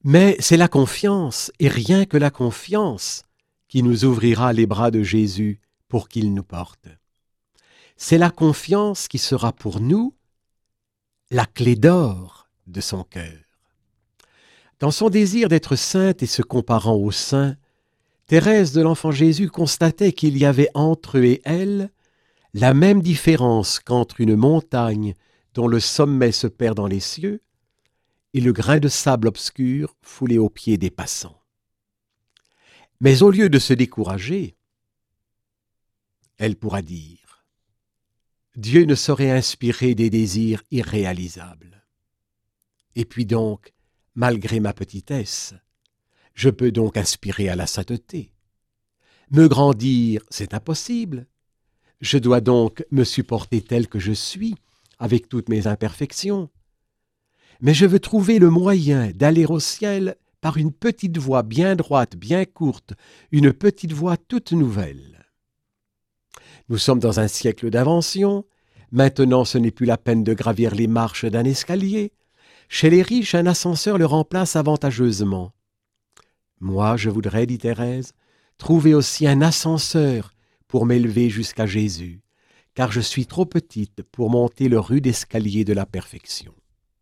Mais c'est la confiance, et rien que la confiance, qui nous ouvrira les bras de Jésus pour qu'il nous porte. C'est la confiance qui sera pour nous la clé d'or de son cœur. Dans son désir d'être sainte et se comparant aux saints, Thérèse de l'Enfant Jésus constatait qu'il y avait entre eux et elle la même différence qu'entre une montagne dont le sommet se perd dans les cieux et le grain de sable obscur foulé aux pieds des passants. Mais au lieu de se décourager, elle pourra dire « Dieu ne saurait inspirer des désirs irréalisables. Et puis donc, malgré ma petitesse, je peux donc aspirer à la sainteté. Me grandir, c'est impossible. Je dois donc me supporter tel que je suis, avec toutes mes imperfections. Mais je veux trouver le moyen d'aller au ciel par une petite voie bien droite, bien courte, une petite voie toute nouvelle. Nous sommes dans un siècle d'invention. Maintenant, ce n'est plus la peine de gravir les marches d'un escalier. Chez les riches, un ascenseur le remplace avantageusement. Moi, je voudrais, dit Thérèse, trouver aussi un ascenseur pour m'élever jusqu'à Jésus, car je suis trop petite pour monter le rude escalier de la perfection.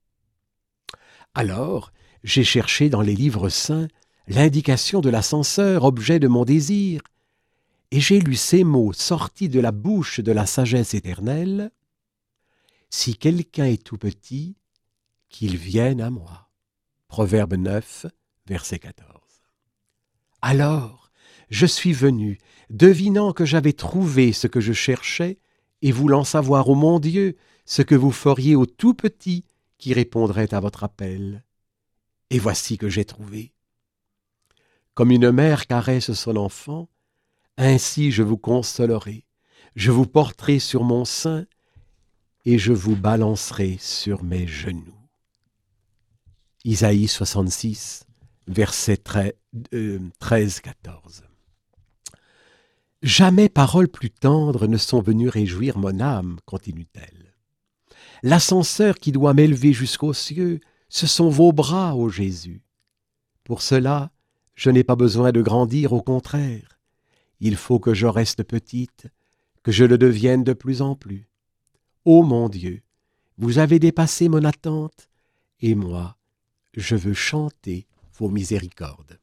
Alors, j'ai cherché dans les livres saints l'indication de l'ascenseur, objet de mon désir, et j'ai lu ces mots sortis de la bouche de la sagesse éternelle. « Si quelqu'un est tout petit, qu'il vienne à moi. » Proverbe 9, verset 14. Alors, je suis venu, devinant que j'avais trouvé ce que je cherchais, et voulant savoir, ô mon Dieu, ce que vous feriez au tout petit qui répondrait à votre appel. Et voici que j'ai trouvé. Comme une mère caresse son enfant, ainsi je vous consolerai, je vous porterai sur mon sein, et je vous balancerai sur mes genoux. Isaïe 66, versets 13-14. Jamais paroles plus tendres ne sont venues réjouir mon âme, continue-t-elle. L'ascenseur qui doit m'élever jusqu'aux cieux, ce sont vos bras, ô Jésus. Pour cela, je n'ai pas besoin de grandir, au contraire. Il faut que je reste petite, que je le devienne de plus en plus. Ô mon Dieu, vous avez dépassé mon attente, et moi, je veux chanter vos miséricordes.